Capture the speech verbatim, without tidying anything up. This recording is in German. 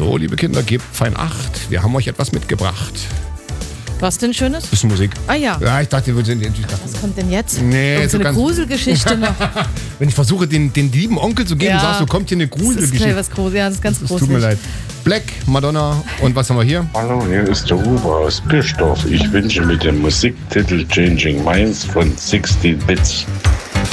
So, liebe Kinder, gebt fein Acht. Wir haben euch etwas mitgebracht. Was denn Schönes? Bisschen Musik. Ah ja. Ja, ich dachte, wir sind... Ich dachte, Was kommt denn jetzt? Nee, Irgend so so eine ganz- Gruselgeschichte noch. Wenn ich versuche, den, den lieben Onkel zu geben, Ja. sagst du, kommt hier eine Das ist Gruselgeschichte. was Grusel. Ja, das ist ganz Es gruselig. tut mir leid. Black, Madonna und was haben wir hier? Hallo, hier ist der Uwe aus Bischdorf. Ich wünsche mit dem Musiktitel Changing Minds von sechzehn Bits